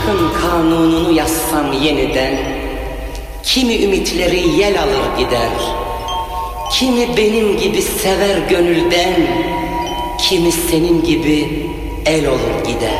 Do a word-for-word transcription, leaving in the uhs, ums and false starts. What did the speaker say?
Kanununu yazsam yeniden, kimi ümitleri yel alır gider, kimi benim gibi sever gönülden, kimi senin gibi el olur gider.